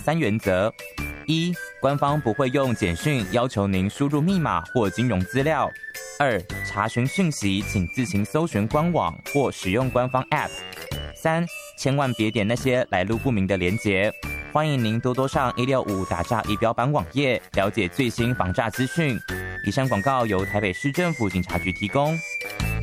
3原则：一、官方不会用简讯要求您输入密码或金融资料；二、查询讯息请自行搜寻官网或使用官方 App；三、千万别点那些来路不明的连结。欢迎您多多上165打诈仪表板网页了解最新防诈资讯。以上广告由台北市政府警察局提供。